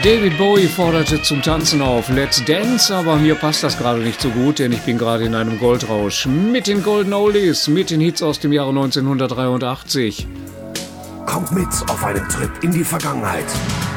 David Bowie forderte zum Tanzen auf Let's Dance, aber mir passt das gerade nicht so gut, denn ich bin gerade in einem Goldrausch. Mit den Golden Oldies, mit den Hits aus dem Jahre 1983. Kommt mit auf einen Trip in die Vergangenheit.